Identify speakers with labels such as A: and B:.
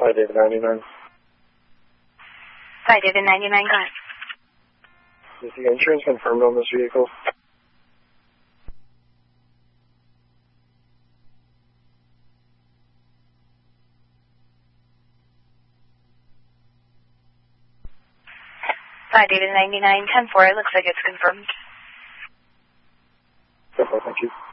A: Hi, David 99.
B: Hi, David 99, go ahead.
A: Is the insurance confirmed on this vehicle?
B: Hi, David 99, 10-4, it looks like it's confirmed.
A: Okay, thank you.